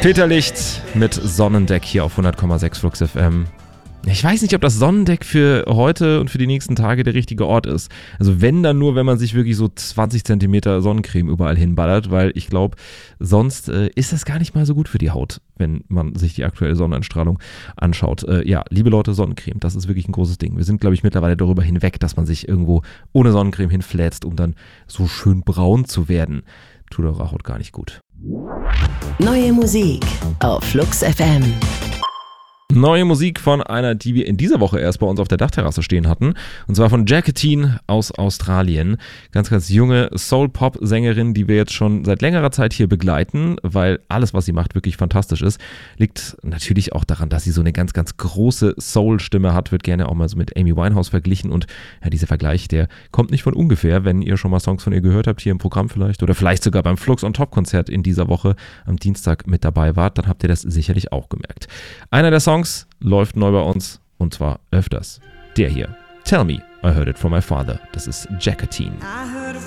Peter Licht mit Sonnendeck hier auf 100,6 Flux FM. Ich weiß nicht, ob das Sonnendeck für heute und für die nächsten Tage der richtige Ort ist. Also wenn, dann nur, wenn man sich wirklich so 20 cm Sonnencreme überall hinballert, weil ich glaube, sonst ist das gar nicht mal so gut für die Haut, wenn man sich die aktuelle Sonneneinstrahlung anschaut. Ja, liebe Leute, Sonnencreme, das ist wirklich ein großes Ding. Wir sind, glaube ich, mittlerweile darüber hinweg, dass man sich irgendwo ohne Sonnencreme hinflätzt, um dann so schön braun zu werden. Tut eurer Haut gar nicht gut. Neue Musik auf Flux FM. Neue Musik von einer, die wir in dieser Woche erst bei uns auf der Dachterrasse stehen hatten. Und zwar von Jacqueline aus Australien. Ganz, ganz junge Soul-Pop-Sängerin, die wir jetzt schon seit längerer Zeit hier begleiten, weil alles, was sie macht, wirklich fantastisch ist. Liegt natürlich auch daran, dass sie so eine ganz, ganz große Soul-Stimme hat. Wird gerne auch mal so mit Amy Winehouse verglichen. Und ja, dieser Vergleich, der kommt nicht von ungefähr, wenn ihr schon mal Songs von ihr gehört habt, hier im Programm vielleicht. Oder vielleicht sogar beim Flux on Top-Konzert in dieser Woche am Dienstag mit dabei wart. Dann habt ihr das sicherlich auch gemerkt. Einer der Songs läuft neu bei uns und zwar öfters. Der hier. Tell Me, I Heard It From My Father. Das ist Jacqueline.